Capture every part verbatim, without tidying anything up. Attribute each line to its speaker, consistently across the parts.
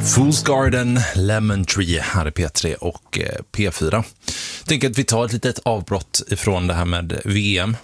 Speaker 1: Fool's Garden, Lemon Tree här i P tre och P fyra. Jag tänker att vi tar ett litet avbrott ifrån det här med V M.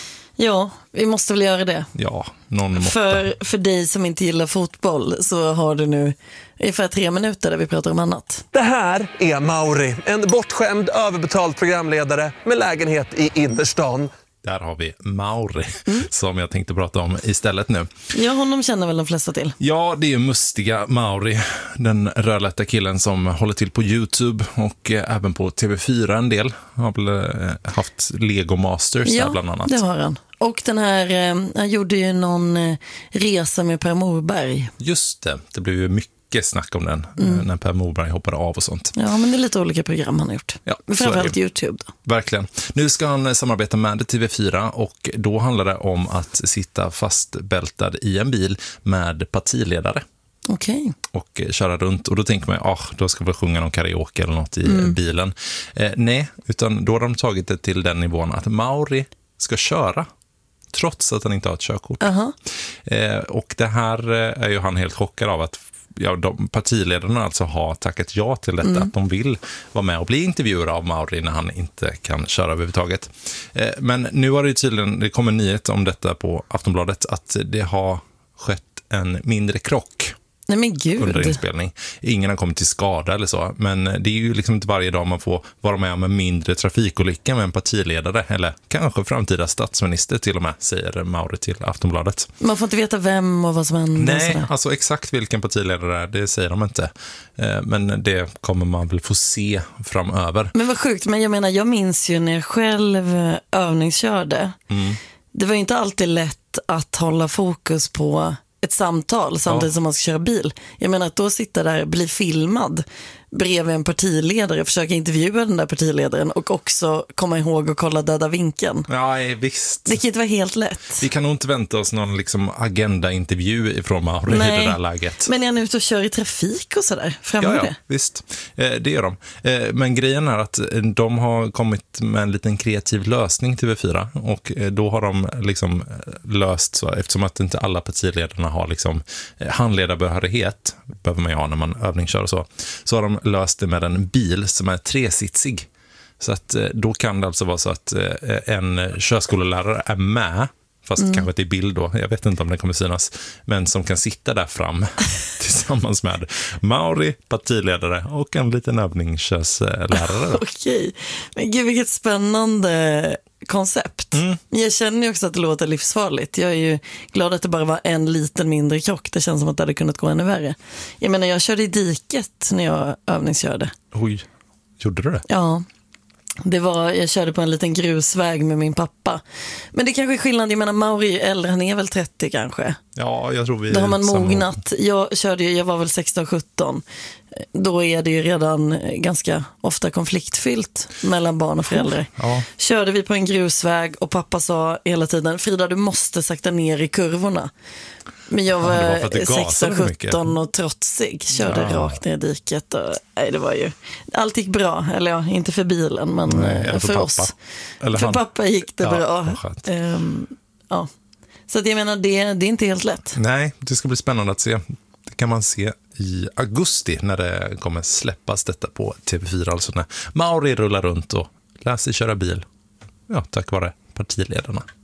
Speaker 2: Ja, vi måste väl göra det.
Speaker 1: Ja, någon måtta.
Speaker 2: För, för dig som inte gillar fotboll så har du nu ungefär tre minuter där vi pratar om annat.
Speaker 3: Det här är Mauri, en bortskämd, överbetald programledare med lägenhet i innerstan.
Speaker 1: Där har vi Mauri mm. som jag tänkte prata om istället nu.
Speaker 2: Ja, honom känner väl de flesta till.
Speaker 1: Ja, det är mustiga Mauri, den rödlätta killen som håller till på YouTube och eh, även på T V fyra en del. Har väl eh, haft Lego Masters
Speaker 2: ja,
Speaker 1: där bland annat.
Speaker 2: Ja, det har han. Och den här, eh, han gjorde ju någon eh, resa med Per Morberg.
Speaker 1: Just det, det blev ju mycket snack om den mm. när Per Morberg hoppade av och sånt.
Speaker 2: Ja, men det är lite olika program han har gjort.
Speaker 1: Ja,
Speaker 2: men framförallt YouTube då.
Speaker 1: Verkligen. Nu ska han samarbeta med T V fyra och då handlar det om att sitta fastbältad i en bil med partiledare.
Speaker 2: Okej.
Speaker 1: Och köra runt. Och då tänker man, ah, då ska vi sjunga någon karaoke eller något i mm. bilen. Eh, nej, utan då har de tagit det till den nivån att Mauri ska köra trots att han inte har ett körkort.
Speaker 2: Uh-huh.
Speaker 1: Eh, och det här är ju han helt chockad av att ja, de partiledarna alltså har tackat ja till detta, mm. att de vill vara med och bli intervjuer av Mauri när han inte kan köra överhuvudtaget. Eh, men nu har det tydligen, det kommer en nyhet om detta på Aftonbladet, att det har skett en mindre krock.
Speaker 2: Nej, men gud.
Speaker 1: Under inspelning. Ingen har kommit till skada eller så, men det är ju liksom inte varje dag man får vara med om en mindre trafikolycka med en partiledare, eller kanske framtida statsminister till och med, säger Mauri till Aftonbladet.
Speaker 2: Man får inte veta vem och vad som händer.
Speaker 1: Nej, alltså exakt vilken partiledare det är, det säger de inte. Men det kommer man väl få se framöver.
Speaker 2: Men vad sjukt, men jag menar, jag minns ju när jag själv övningskörde. Mm. Det var ju inte alltid lätt att hålla fokus på ett samtal samtidigt ja. som man ska köra bil. Jag menar att då sitta där, bli filmad bredvid en partiledare, försöka intervjua den där partiledaren och också komma ihåg och kolla döda vinkeln.
Speaker 1: Ja, visst.
Speaker 2: Det kan inte vara helt lätt.
Speaker 1: Vi kan nog inte vänta oss någon liksom agenda-intervju ifrån Mauri i det där läget.
Speaker 2: Men är han ute och kör i trafik och sådär?
Speaker 1: Ja, ja, visst. Eh, det gör de. Eh, men grejen är att de har kommit med en liten kreativ lösning till T V fyra och eh, då har de liksom löst så, eftersom att inte alla partiledarna har liksom eh, handledarbehörighet, behöver man ju ha när man övningskör och så, så har de löst det med en bil som är tresitsig. Så att då kan det alltså vara så att en körskolelärare är med, fast mm. kanske inte i bild då, jag vet inte om det kommer synas, men som kan sitta där fram tillsammans med Mauri, partiledare och en liten övningskörslärare.
Speaker 2: Okej, men gud vilket spännande koncept. Mm. Jag känner ju också att det låter livsfarligt. Jag är ju glad att det bara var en liten mindre krock. Det känns som att det hade kunnat gå ännu värre. Jag menar, jag körde i diket när jag övningskörde.
Speaker 1: Oj, gjorde du det?
Speaker 2: Ja. Det var, jag körde på en liten grusväg med min pappa. Men det kanske är skillnad, jag menar Mauri är äldre, han är väl trettio kanske.
Speaker 1: Ja, jag tror vi...
Speaker 2: Då har man mognat. Jag körde ju, jag var väl sexton sjutton. Då är det ju redan ganska ofta konfliktfyllt mellan barn och föräldrar.
Speaker 1: Ja.
Speaker 2: Körde vi på en grusväg och pappa sa hela tiden, Frida, du måste sakta ner i kurvorna. Men jag var, ja, var sexton sjutton och trotsig. Körde ja. rakt ner i diket. Och, nej, det var ju... Allt gick bra. Eller ja, inte för bilen, men nej, för, för oss. Eller för han... pappa gick det ja, bra. Um, ja. Så att jag menar, det, det är inte helt lätt.
Speaker 1: Nej, det ska bli spännande att se. Det kan man se i augusti när det kommer släppas detta på T V fyra. Alltså när Mauri rullar runt och lär sig köra bil. Ja, tack vare partiledarna.